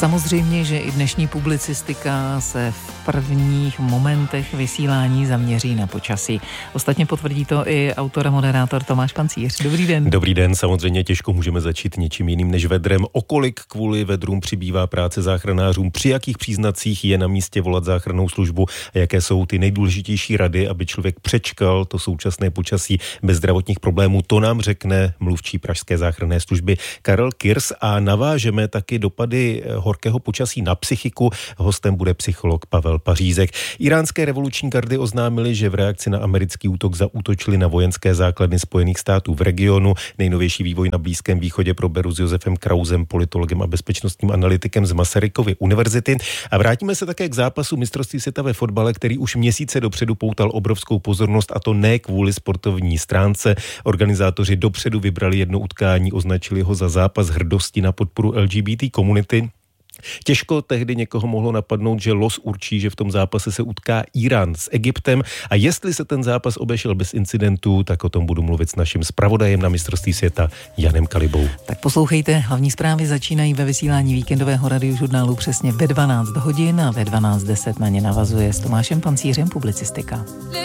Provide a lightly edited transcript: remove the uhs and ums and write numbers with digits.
Samozřejmě, že i dnešní publicistika se v prvních momentech vysílání zaměří na počasí. Ostatně potvrdí to i autor a moderátor Tomáš Pancíř. Dobrý den. Dobrý den, samozřejmě těžko můžeme začít něčím jiným než vedrem. O kolik kvůli vedrům přibývá práce záchranářům, při jakých příznacích je na místě volat záchrannou službu a jaké jsou ty nejdůležitější rady, aby člověk přečkal to současné počasí bez zdravotních problémů, to nám řekne mluvčí pražské záchranné služby Karel Kirs a navážeme taky dopady horkého počasí na psychiku. Hostem bude psycholog Pavel Pařízek. Iránské revoluční gardy oznámili, že v reakci na americký útok zaútočili na vojenské základny Spojených států v regionu. Nejnovější vývoj na Blízkém východě proberu s Josefem Krausem, politologem a bezpečnostním analytikem z Masarykovy univerzity. A vrátíme se také k zápasu mistrovství světa ve fotbale, který už měsíce dopředu poutal obrovskou pozornost, a to ne kvůli sportovní stránce. Organizátoři dopředu vybrali jedno utkání, označili ho za zápas hrdosti na podporu LGBT komunity. Těžko tehdy někoho mohlo napadnout, že los určí, že v tom zápase se utká Irán s Egyptem, a jestli se ten zápas obešel bez incidentů, tak o tom budu mluvit s naším zpravodajem na mistrovství světa Janem Kalibou. Tak poslouchejte, hlavní zprávy začínají ve vysílání víkendového radiožurnálu přesně ve 12 hodin a ve 12:10 na ně navazuje s Tomášem Pancířem publicistika.